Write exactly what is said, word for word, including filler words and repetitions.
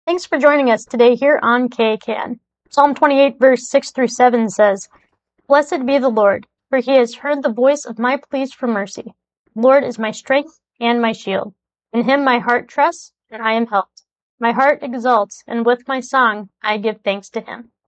Thanks for joining us today here on K K N. Psalm twenty-eight verse six through seven says, "Blessed be the Lord, for he has heard the voice of my pleas for mercy. The Lord is my strength and my shield. In him my heart trusts, and I am helped. My heart exalts, and with my song I give thanks to him."